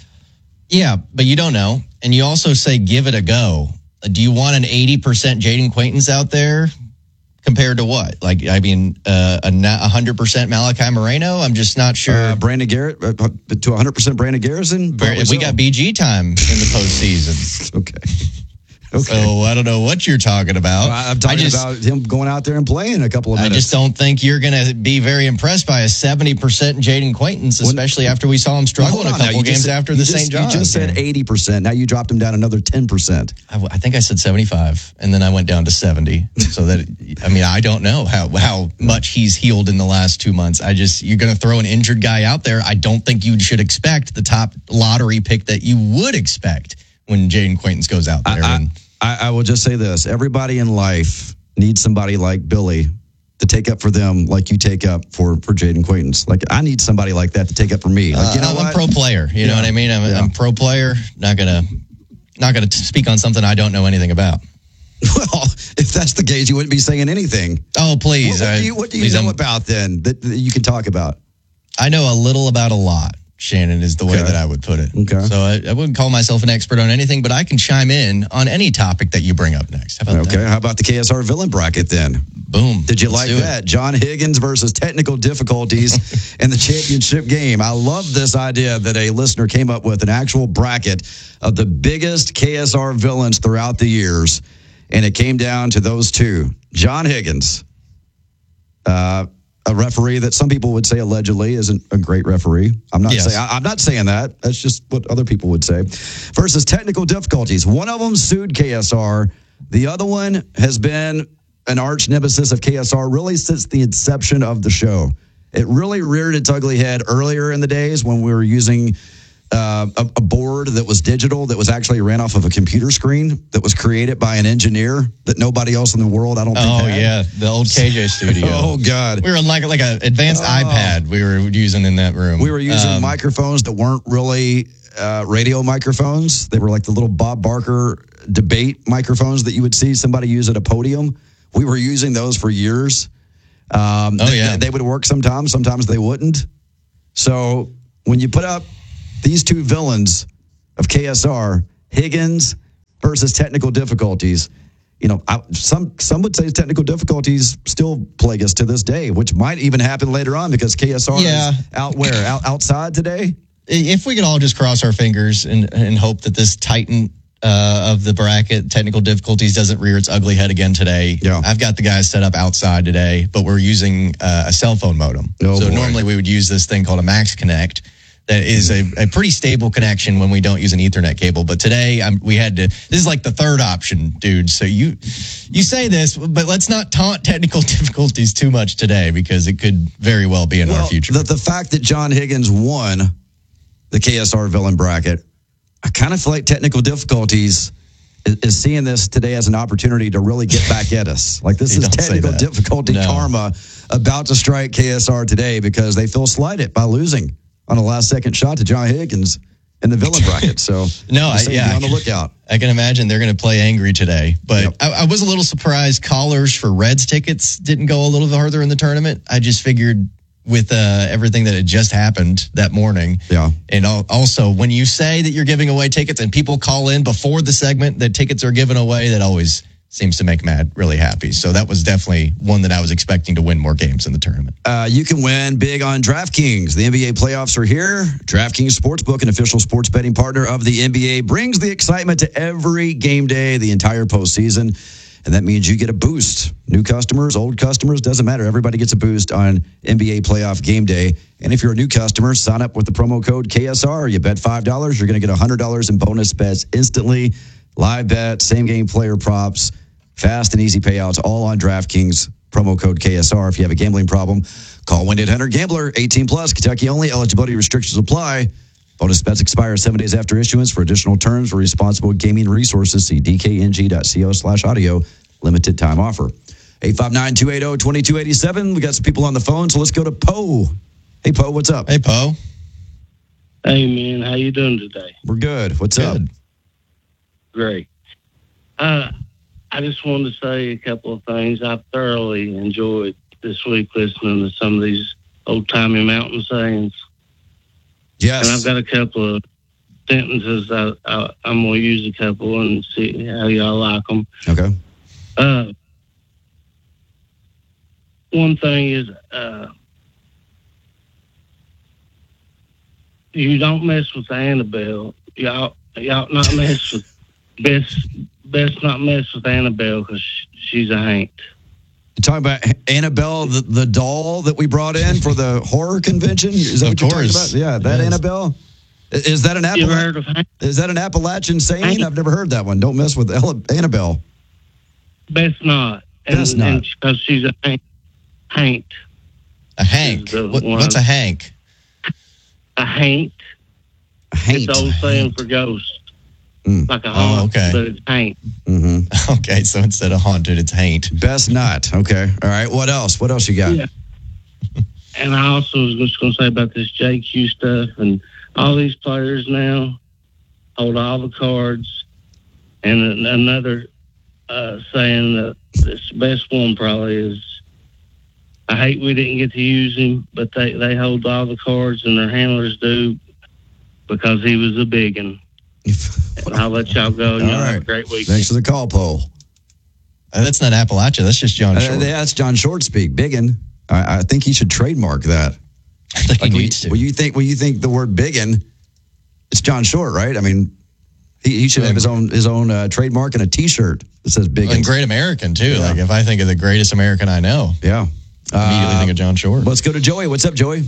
Yeah, but you don't know. And you also say give it a go. Do you want an eighty percent Jaden Quaintance out there compared to what? Like, I mean, uh, a one hundred percent Malachi Moreno? I'm just not sure. Uh, Brandon Garrett, uh, to one hundred percent Brandon Garrison? We so. got B G time in the postseason. Okay. Okay. So I don't know what you're talking about. Well, I'm talking just, about him going out there and playing a couple of minutes. I just don't think you're going to be very impressed by a seventy percent Jaden Quaintance, especially when, after we saw him struggle well, in a couple games said, after the just, Saint John's. You just said eighty percent. Now you dropped him down another ten percent. I, I think I said seventy-five, and then I went down to seventy. So that, I mean, I don't know how, how much he's healed in the last two months. I just, you're going to throw an injured guy out there. I don't think you should expect the top lottery pick that you would expect when Jaden Quaintance goes out there. I, and, I, I will just say this. Everybody in life needs somebody like Billy to take up for them like you take up for, for Jaden Quaintance. Like, I need somebody like that to take up for me. Like, you know uh, I'm what? a pro player. You yeah. know what I mean? I'm, yeah. I'm a pro player. Not going to not gonna speak on something I don't know anything about. Well, if that's the case, you wouldn't be saying anything. Oh, please. What, what do you, what do you please, know I'm, about then that, that you can talk about? I know a little about a lot. Shannon is the way okay. that I would put it. Okay. So I, I wouldn't call myself an expert on anything, but I can chime in on any topic that you bring up next. How about okay. that? How about the K S R villain bracket then? Boom. Did you Let's like that? It. John Higgins versus technical difficulties in the championship game. I love this idea that a listener came up with an actual bracket of the biggest K S R villains throughout the years, and it came down to those two. John Higgins, uh, a referee that some people would say allegedly isn't a great referee. I'm not yes. saying I'm not saying that. That's just what other people would say. Versus technical difficulties. One of them sued K S R. The other one has been an arch nemesis of K S R really since the inception of the show. It really reared its ugly head earlier in the days when we were using uh, a, a board that was digital that was actually ran off of a computer screen that was created by an engineer that nobody else in the world, I don't think, Oh, had. yeah, the old K J studio. Oh, God. We were on like, like an advanced Oh. iPad we were using in that room. We were using Um, microphones that weren't really uh, radio microphones. They were like the little Bob Barker debate microphones that you would see somebody use at a podium. We were using those for years. Um, Oh, they, yeah. They would work sometimes. Sometimes they wouldn't. So when you put up these two villains of K S R, Higgins versus technical difficulties, you know, I, some some would say technical difficulties still plague us to this day, which might even happen later on because K S R Yeah. is out where? Out, outside today? If we could all just cross our fingers and, and hope that this Titan uh, of the bracket, technical difficulties, doesn't rear its ugly head again today. Yeah. I've got the guys set up outside today, but we're using uh, a cell phone modem. Oh, so boy. normally we would use this thing called a Max Connect. That is a, a pretty stable connection when we don't use an Ethernet cable. But today I'm, we had to. This is like the third option, dude. So you you say this, but let's not taunt technical difficulties too much today because it could very well be in Well, our future. The, the fact that John Higgins won the K S R villain bracket, I kind of feel like technical difficulties is, is seeing this today as an opportunity to really get back at us. Like this You is don't say technical that. difficulty No. karma about to strike K S R today because they feel slighted by losing on a last second shot to John Higgins in the villain bracket. So No, I'm I, saying yeah, be on the I can- lookout. I can imagine they're going to play angry today. But Yep. I, I was a little surprised callers for Reds tickets didn't go a little farther in the tournament. I just figured with uh, everything that had just happened that morning. Yeah. And al- also, when you say that you're giving away tickets and people call in before the segment that tickets are given away, that always seems to make Matt really happy. So that was definitely one that I was expecting to win more games in the tournament. Uh, you can win big on DraftKings. The N B A playoffs are here. DraftKings Sportsbook, an official sports betting partner of the N B A, brings the excitement to every game day, the entire postseason. And that means you get a boost. New customers, old customers, doesn't matter. Everybody gets a boost on N B A playoff game day. And if you're a new customer, sign up with the promo code K S R. You bet five dollars, you're going to get one hundred dollars in bonus bets instantly. Live bet, same game player props, fast and easy payouts, all on DraftKings. Promo code K S R. If you have a gambling problem, call one eight hundred gambler, eighteen plus, Kentucky only. Eligibility restrictions apply. Bonus bets expire seven days after issuance. For additional terms for responsible gaming resources, see d k n g dot co slash audio. Limited time offer. eight five nine, two eight zero, two two eight seven. We got some people on the phone, so let's go to Poe. Hey, Poe, what's up? Hey, Poe. Hey, man, how you doing today? We're good. What's up? Great. Uh, I just wanted to say a couple of things. I thoroughly enjoyed this week listening to some of these old-timey mountain sayings. Yes. And I've got a couple of sentences. I, I, I'm going to use a couple and see how y'all like them. Okay. Uh, one thing is, uh, you don't mess with Annabelle. Y'all, y'all not mess with best. Best not mess with Annabelle because she's a haint. You're talking about Annabelle, the, the doll that we brought in for the horror convention? Is that Of what you're talking course. about? Yeah, that Yes. Annabelle? Is that an You ever Appala- heard of Hank? Is that an Appalachian saying? I've never heard that one. Don't mess with Ella- Annabelle. Best not. And, Best not. Because she's a haint. haint. A Hank. The What, one- what's a Hank? A haint. A haint. It's old saying for ghosts. Mm. Like a Oh, haunt, okay. but it's haint. Mm-hmm. Okay, so instead of haunted, it's haint. Best not. Okay. All right. What else? What else you got? Yeah. And I also was just going to say about this J Q stuff and all these players now hold all the cards. And an- another uh, saying that this best one probably is, I hate we didn't get to use him, but they, they hold all the cards and their handlers do because he was a big one. And I'll let y'all go. And All y'all have a right. great weekend. Thanks for the call, Poe. Uh, that's not Appalachia. That's just John Uh, Short. yeah, that's John Short speak. Biggin. I, I think he should trademark that. I think Like, he when, needs to. when you think when you think the word biggin, it's John Short, right? I mean, he, he should have his own his own uh, trademark and a T-shirt that says biggin. And Great American, too. Yeah. Like, if I think of the greatest American I know, Yeah. immediately Uh, think of John Short. Let's go to Joey. What's up, Joey?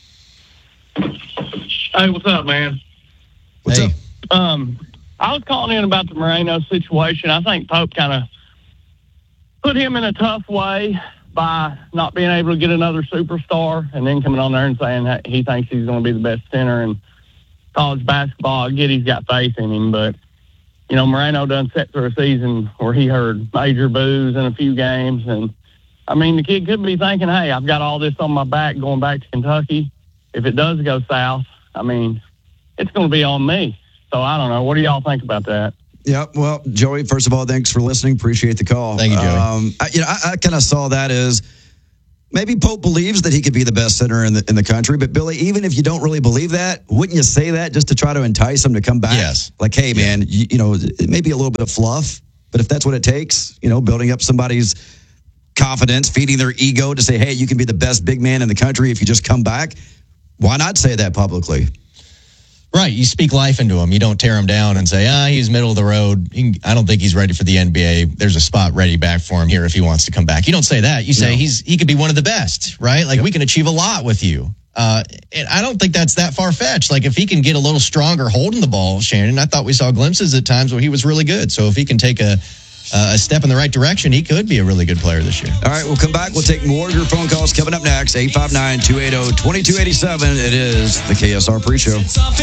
Hey, what's up, man? What's Hey. up? Um, I was calling in about the Moreno situation. I think Pope kind of put him in a tough way by not being able to get another superstar and then coming on there and saying that he thinks he's going to be the best center. And college basketball. I get he's got faith in him, but, you know, Moreno done set through a season where he heard major boos in a few games. And, I mean, the kid could be thinking, hey, I've got all this on my back going back to Kentucky. If it does go south, I mean, it's going to be on me. So I don't know. What do y'all think about that? Yeah, well, Joey, first of all, thanks for listening. Appreciate the call. Thank you, Joey. Um, I, you know, I, I kind of saw that as maybe Pope believes that he could be the best center in the in the country. But, Billy, even if you don't really believe that, wouldn't you say that just to try to entice him to come back? Yes. Like, hey, man, you, you know, maybe a little bit of fluff. But if that's what it takes, you know, building up somebody's confidence, feeding their ego to say, hey, you can be the best big man in the country if you just come back, why not say that publicly? Right. You speak life into him. You don't tear him down and say, ah, he's middle of the road. He, I don't think he's ready for the N B A. There's a spot ready back for him here if he wants to come back. You don't say that. You say no. he's he could be one of the best, right? Like, yep. we can achieve a lot with you. Uh, and I don't think that's that far-fetched. Like, if he can get a little stronger holding the ball, Shannon, I thought we saw glimpses at times where he was really good. So if he can take a Uh, a step in the right direction, he could be a really good player this year. All right, we'll come back. We'll take more of your phone calls coming up next. eight five nine, two eight zero, two two eight seven. It is the K S R Pre-Show.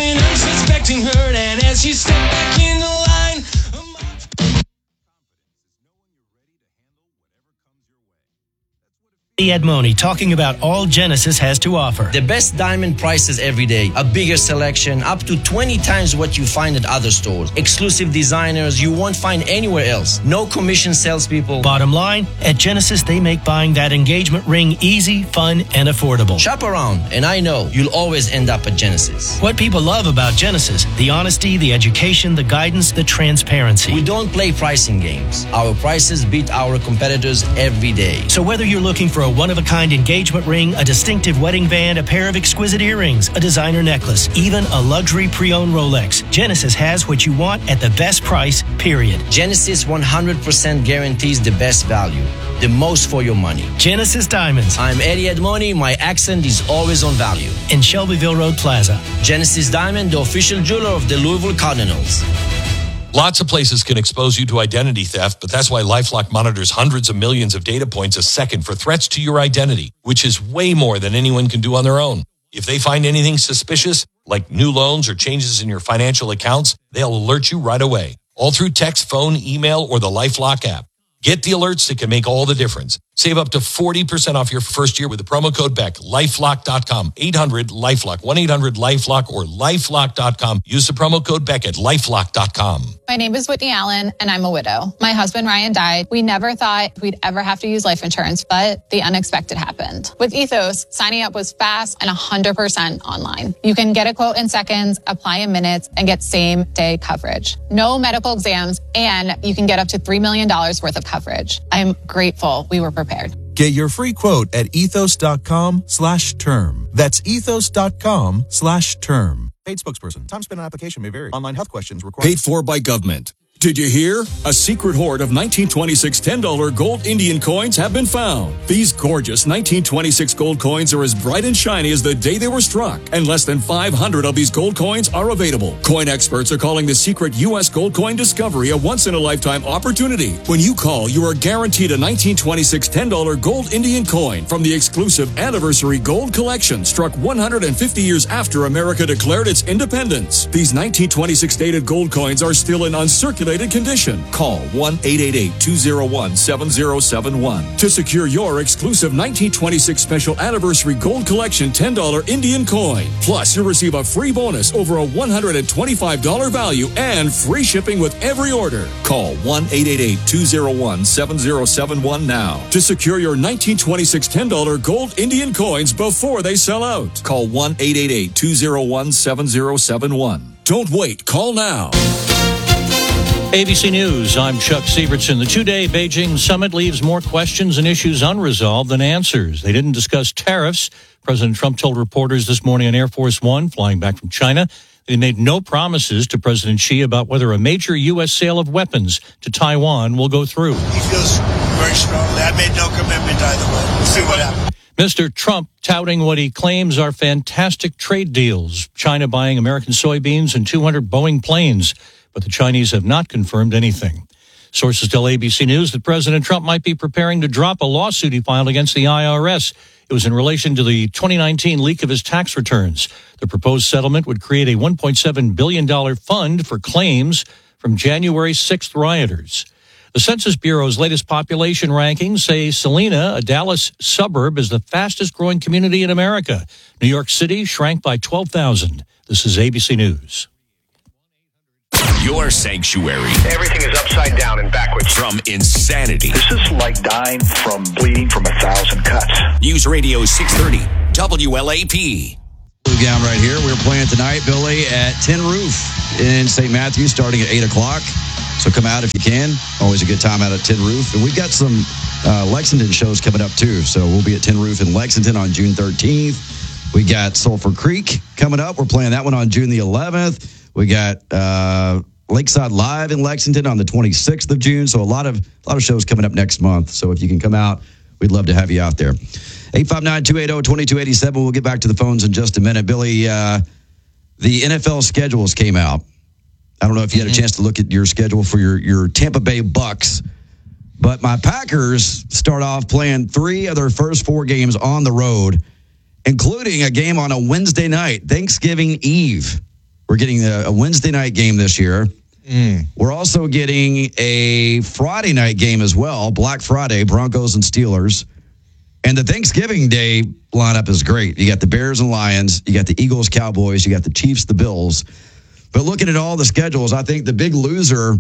Eddie Edmoni talking about all Genesis has to offer. The best diamond prices every day. A bigger selection, up to twenty times what you find at other stores. Exclusive designers you won't find anywhere else. No commission salespeople. Bottom line, at Genesis, they make buying that engagement ring easy, fun, and affordable. Shop around, and I know you'll always end up at Genesis. What people love about Genesis, the honesty, the education, the guidance, the transparency. We don't play pricing games. Our prices beat our competitors every day. So whether you're looking for a one-of-a-kind engagement ring, a distinctive wedding band, a pair of exquisite earrings, a designer necklace, even a luxury pre-owned Rolex, Genesis has what you want at the best price, period. Genesis one hundred percent guarantees the best value, the most for your money. Genesis Diamonds. I'm Eddie Edmoni. My accent is always on value. In Shelbyville Road Plaza. Genesis Diamond, the official jeweler of the Louisville Cardinals. Lots of places can expose you to identity theft, but that's why LifeLock monitors hundreds of millions of data points a second for threats to your identity, which is way more than anyone can do on their own. If they find anything suspicious, like new loans or changes in your financial accounts, they'll alert you right away, all through text, phone, email, or the LifeLock app. Get the alerts that can make all the difference. Save up to forty percent off your first year with the promo code Beck. LifeLock dot com. eight hundred LifeLock. one eight hundred LifeLock or LifeLock dot com. Use the promo code Beck at LifeLock dot com. My name is Whitney Allen, and I'm a widow. My husband, Ryan, died. We never thought we'd ever have to use life insurance, but the unexpected happened. With Ethos, signing up was fast and one hundred percent online. You can get a quote in seconds, apply in minutes, and get same-day coverage. No medical exams, and you can get up to three million dollars worth of coverage. I'm grateful we were prepared. Get your free quote at ethos.com slash term. That's ethos.com slash term. Paid spokesperson. Time spent on application may vary. Online health questions required. Paid for by government. Did you hear? A secret hoard of nineteen twenty-six ten dollar gold Indian coins have been found. These gorgeous nineteen twenty-six gold coins are as bright and shiny as the day they were struck, and less than five hundred of these gold coins are available. Coin experts are calling the secret U S gold coin discovery a once-in-a-lifetime opportunity. When you call, you are guaranteed a nineteen twenty-six ten dollar gold Indian coin from the exclusive Anniversary Gold Collection, struck one hundred fifty years after America declared its independence. These nineteen twenty-six dated gold coins are still in uncirculated condition. Call one eight eight eight, two zero one, seven zero seven one to secure your exclusive nineteen twenty-six Special Anniversary Gold Collection ten dollar Indian coin. Plus, you'll receive a free bonus over a one hundred twenty-five dollars value and free shipping with every order. Call one eight eight eight, two zero one, seven zero seven one now to secure your nineteen twenty-six ten dollar gold Indian coins before they sell out. Call one eight eight eight, two zero one, seven zero seven one. Don't wait. Call now. A B C News, I'm Chuck Sievertson. The two-day Beijing summit leaves more questions and issues unresolved than answers. They didn't discuss tariffs. President Trump told reporters this morning on Air Force One, flying back from China, they made no promises to President Xi about whether a major U S sale of weapons to Taiwan will go through. He feels very strongly. I made no commitment either way. We'll see what happens. Mister Trump touting what he claims are fantastic trade deals. China buying American soybeans and two hundred Boeing planes. But the Chinese have not confirmed anything. Sources tell A B C News that President Trump might be preparing to drop a lawsuit he filed against the I R S. It was in relation to the twenty nineteen leak of his tax returns. The proposed settlement would create a one point seven billion dollars fund for claims from January sixth rioters. The Census Bureau's latest population rankings say Salina, a Dallas suburb, is the fastest growing community in America. New York City shrank by twelve thousand. This is A B C News. Your sanctuary. Everything is upside down and backwards. From insanity. This is like dying from bleeding from a thousand cuts. News Radio six thirty, W L A P. Down right here. We're playing tonight, Billy, at Tin Roof in Saint Matthew, starting at eight o'clock. So come out if you can. Always a good time out at Tin Roof. And we've got some uh, Lexington shows coming up, too. So we'll be at Tin Roof in Lexington on June thirteenth. We got Sulphur Creek coming up. We're playing that one on June the eleventh. We got uh, Lakeside Live in Lexington on the twenty-sixth of June. So a lot of a lot of shows coming up next month. So if you can come out, we'd love to have you out there. eight five nine, two eight zero, two two eight seven. We'll get back to the phones in just a minute. Billy, uh, the N F L schedules came out. I don't know if you had a chance to look at your schedule for your, your Tampa Bay Bucks, but my Packers start off playing three of their first four games on the road, including a game on a Wednesday night, Thanksgiving Eve. We're getting a, a Wednesday night game this year. Mm. We're also getting a Friday night game as well, Black Friday, Broncos and Steelers. And the Thanksgiving Day lineup is great. You got the Bears and Lions, you got the Eagles, Cowboys, you got the Chiefs, the Bills. But looking at all the schedules, I think the big loser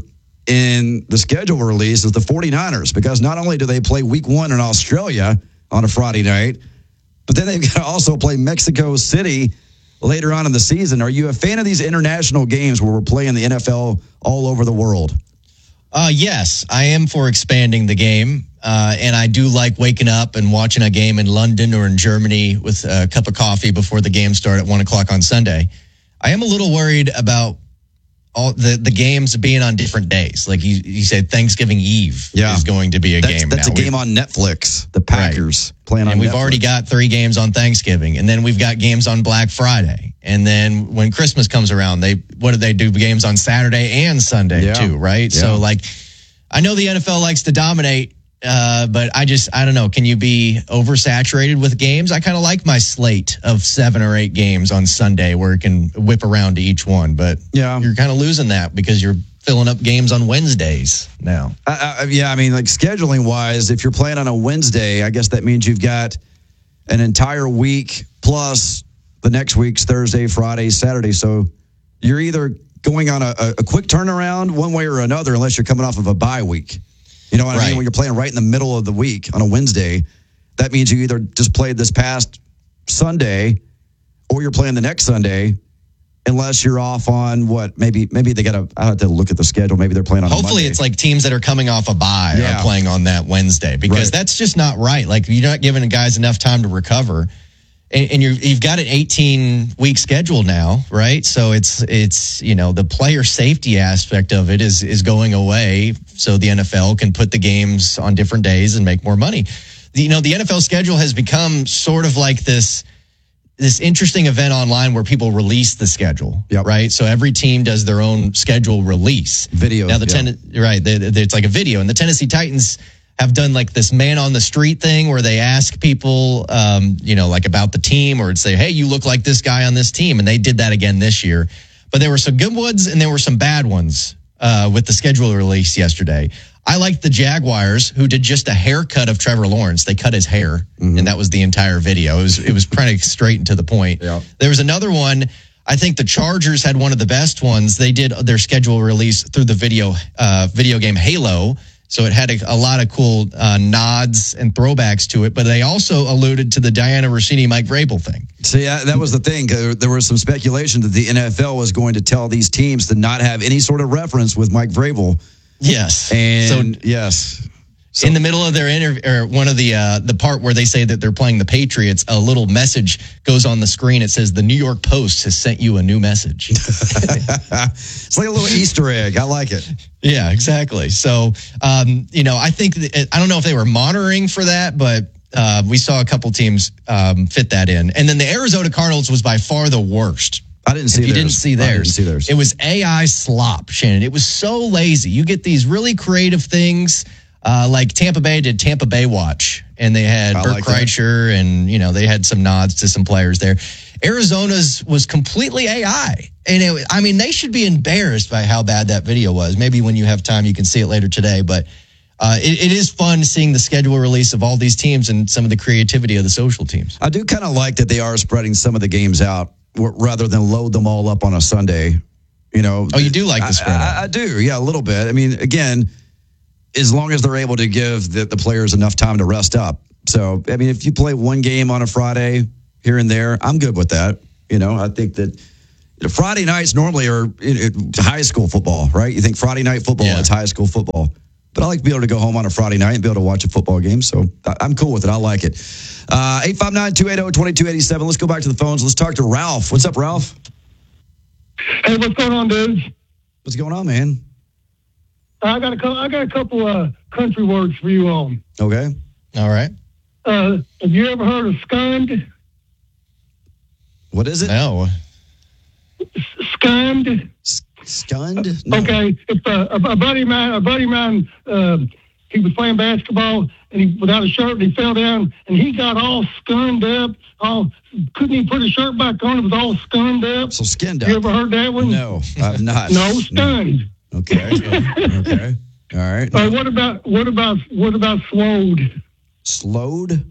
in the schedule release is the 49ers, because not only do they play week one in Australia on a Friday night, but then they've got to also play Mexico City later on in the season. Are you a fan of these international games where we're playing the N F L all over the world? Uh, yes, I am for expanding the game. Uh, and I do like waking up and watching a game in London or in Germany with a cup of coffee before the game starts at one o'clock on Sunday. I am a little worried about all the, the games being on different days. Like you, you said, Thanksgiving Eve yeah. is going to be a that's, game. That's now. a game we've, on Netflix. The Packers right. playing on and we've Netflix. already got three games on Thanksgiving, and then we've got games on Black Friday. And then when Christmas comes around, they what do they do? Games on Saturday and Sunday yeah. too, right? Yeah. So like, I know the N F L likes to dominate. Uh, but I just, I don't know. Can you be oversaturated with games? I kind of like my slate of seven or eight games on Sunday where it can whip around to each one. But yeah, you're kind of losing that because you're filling up games on Wednesdays now. Uh, uh, yeah, I mean, like scheduling wise, if you're playing on a Wednesday, I guess that means you've got an entire week plus the next week's Thursday, Friday, Saturday. So you're either going on a, a quick turnaround one way or another, unless you're coming off of a bye week. You know what right. I mean? When you're playing right in the middle of the week on a Wednesday, that means you either just played this past Sunday or you're playing the next Sunday, unless you're off on what, maybe maybe they got to, I have to look at the schedule. Maybe they're playing on Hopefully a it's like teams that are coming off a bye yeah. are playing on that Wednesday, because right. that's just not right. Like you're not giving guys enough time to recover. And you're, you've got an eighteen-week schedule now, right? So it's it's you know the player safety aspect of it is is going away, so the N F L can put the games on different days and make more money. The, you know the N F L schedule has become sort of like this this interesting event online where people release the schedule, yep. right? So every team does their own schedule release. Video, now the yeah. ten, right? The, the, it's like a video, and the Tennessee Titans have done like this man on the street thing where they ask people, um, you know, like about the team, or say, hey, you look like this guy on this team. And they did that again this year. But there were some good ones and there were some bad ones uh, with the schedule release yesterday. I liked the Jaguars, who did just a haircut of Trevor Lawrence. They cut his hair, mm-hmm. and that was the entire video. It was, it was pretty straight and to the point. Yeah. There was another one. I think the Chargers had one of the best ones. They did their schedule release through the video, uh, video game Halo. So it had a, a lot of cool uh, nods and throwbacks to it, but they also alluded to the Diana Rossini, Mike Vrabel thing. So yeah, that was the thing. There was some speculation that the N F L was going to tell these teams to not have any sort of reference with Mike Vrabel. Yes. And so, yes. So, in the middle of their interview, or one of the uh, the part where they say that they're playing the Patriots, a little message goes on the screen. It says, "The New York Post has sent you a new message." It's like a little Easter egg. I like it. Yeah, exactly. So, um, you know, I think that, I don't know if they were monitoring for that, but uh, we saw a couple teams um, fit that in. And then the Arizona Cardinals was by far the worst. I didn't see if you theirs. didn't see theirs. I didn't see theirs. It was A I slop, Shannon. It was so lazy. You get these really creative things. Uh, like Tampa Bay did Tampa Bay Watch, and they had I Bert like that. Kreischer, and you know they had some nods to some players there. Arizona's was completely A I, and it, I mean they should be embarrassed by how bad that video was. Maybe when you have time, you can see it later today. But uh, it, it is fun seeing the schedule release of all these teams and some of the creativity of the social teams. I do kind of like that they are spreading some of the games out w- rather than load them all up on a Sunday. You know. Oh, you do like the spread? I, I, I do, yeah, a little bit. I mean, again, as long as they're able to give the, the players enough time to rest up. So, I mean, if you play one game on a Friday here and there, I'm good with that. You know, I think that you know, Friday nights normally are it, it, high school football, right? You think Friday night football, Yeah. it's high school football. But I like to be able to go home on a Friday night and be able to watch a football game. So I- I'm cool with it. I like it. Uh, eight five nine, two eight zero, two two eight seven. Let's go back to the phones. Let's talk to Ralph. What's up, Ralph? Hey, what's going on, dudes? What's going on, man? I got a couple, I got a couple uh, country words for you on. Okay. All right. Uh, have you ever heard of scund? What is it? No. Scund. Scund? No. Okay, it's uh, a, a buddy of mine. A buddy of mine. Um, he was playing basketball and he without a shirt and he fell down and he got all skunned up. All couldn't even put his shirt back on. It was all skunned up. So skinned up. You ever heard that one? No, I've not. No, stunned. No. Okay. Okay. All right. Uh, what about what about what about swode? Slowed?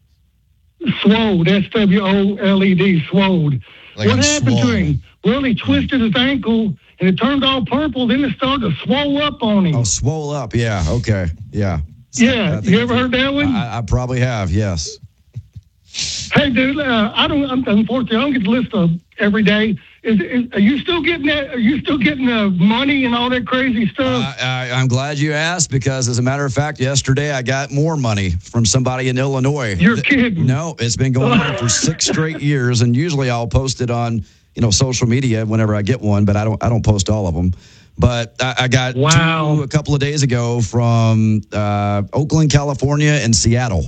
Swode. S W O L E D. Swode. Like what I'm happened to swollen. him? Well, he twisted his ankle and it turned all purple. Then it started to swell up on him. Oh, swole up. Yeah. Okay. Yeah. yeah. I think You ever heard that one? I, I probably have. Yes. Hey, dude. Uh, I don't. Unfortunately, I don't get to listen every day. Is, is are you still getting that? Are you still getting the money and all that crazy stuff? I, I, I'm glad you asked because, as a matter of fact, yesterday I got more money from somebody in Illinois. You're kidding. No, it's been going on for six straight years, and usually I'll post it on you know social media whenever I get one, but I don't I don't post all of them. But I, I got Wow. two a couple of days ago from uh, Oakland, California, and Seattle.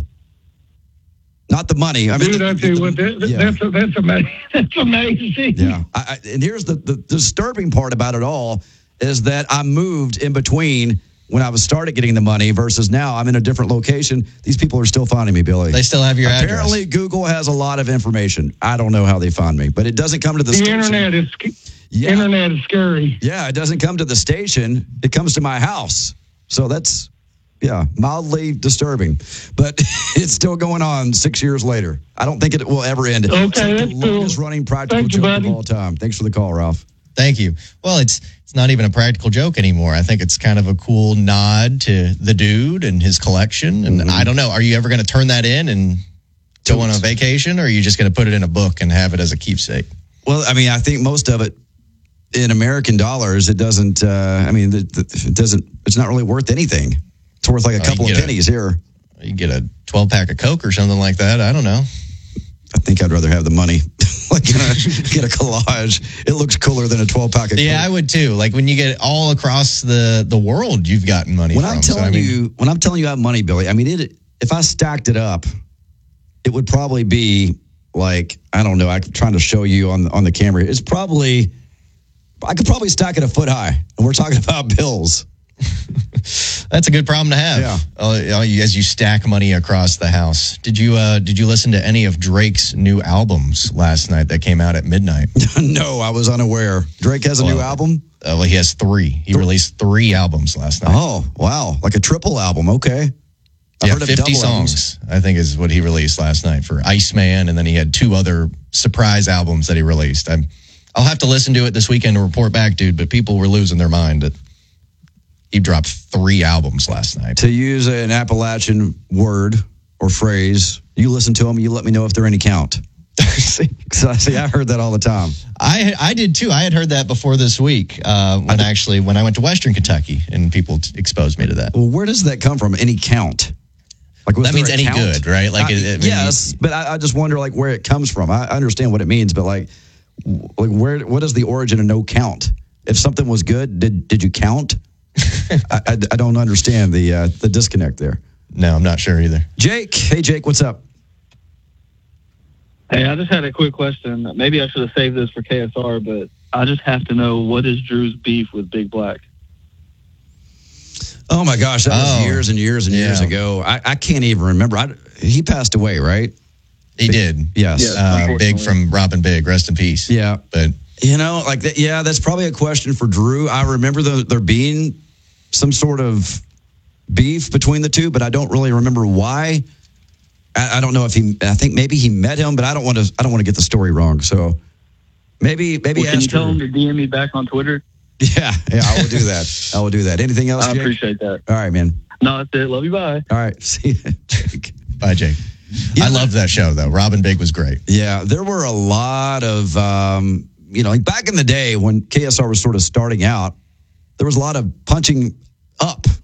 Not the money. I mean, Dude, the- I tell you what, that, yeah. that's that's amazing. That's amazing. Yeah. I, I, and here's the, the disturbing part about it all is that I moved in between when I was started getting the money versus now I'm in a different location. These people are still finding me, Billy. They still have your Apparently, address. Google has a lot of information. I don't know how they find me, but it doesn't come to the, The station. internet is sc- Yeah. internet is scary. Yeah, it doesn't come to the station. It comes to my house. So that's, yeah, mildly disturbing. But it's still going on six years later. I don't think it will ever end. Okay, It's like that's the cool. longest running practical Thank you, joke of buddy. all time. Thanks for the call, Ralph. Thank you. Well, it's it's not even a practical joke anymore. I think it's kind of a cool nod to the dude and his collection. And Mm-hmm. I don't know, are you ever going to turn that in and go on a vacation, or are you just going to put it in a book and have it as a keepsake? Well, I mean, I think most of it in American dollars, it doesn't, uh, I mean, the, the, it doesn't, it's not really worth anything. It's worth like a Oh, you couple of get a- pennies here. You get a twelve pack of Coke or something like that. I don't know. I think I'd rather have the money. like get a, get a collage. It looks cooler than a twelve pack of Yeah, Coke. I would too. Like when you get all across the, the world, you've gotten money When from. I'm So, telling I mean, you, when I'm telling you I have money, Billy, I mean, it. If I stacked it up, it would probably be like, I don't know. I'm trying to show you on on the camera. It's probably, I could probably stack it a foot high, and we're talking about bills. that's a good problem to have. Yeah. Uh, as you stack money across the house. Did you uh, did you listen to any of Drake's new albums last night that came out at midnight? No, I was unaware. Drake has a Well, new album. Uh, well, he has three. He released three albums last night. Oh, wow. Like a triple album. Okay. I've yeah, heard of fifty double songs, I think is what he released last night for Iceman, and then he had two other surprise albums that he released. I'm, I'll have to listen to it this weekend to report back, dude, but people were losing their mind that he dropped three albums last night. To use an Appalachian word or phrase, you listen to them, you let me know if they're any count. see, see, I heard that all the time. I I did too. I had heard that before this week uh, when actually when I went to Western Kentucky and people t- exposed me to that. Well, where does that come from? Any count? Like was That there means a any count? good, right? Like I- it- it- yes, but I, I just wonder like where it comes from. I, I understand what it means, but like, w- like where? What is the origin of no count? If something was good, did did you count? I, I, I don't understand the uh, the disconnect there. No, I'm not sure either. Jake, hey Jake, what's up? Hey, I just had a quick question. Maybe I should have saved this for K S R, but I just have to know, what is Drew's beef with Big Black? Oh my gosh, that was Oh, years and years and years yeah. ago. I, I can't even remember. I, he passed away, right? He did. Yes. Yes, Uh, Big unfortunately. from Robin Big. Rest in peace. Yeah. But You know, like that. Yeah, that's probably a question for Drew. I remember the, there being some sort of beef between the two, but I don't really remember why. I, I don't know if he. I think maybe he met him, but I don't want to. I don't want to get the story wrong. So maybe, maybe. Well, can you ask tell Drew. him to D M me back on Twitter? Yeah, yeah, I will do that. I will do that. Anything else, I Jake? appreciate that. All right, man. No, that's it. Love you. Bye. All right, see you, Jake. bye, Jake. I loved that show, though. Robin Big was great. Yeah, there were a lot of, um, you know, like back in the day when K S R was sort of starting out, there was a lot of punching up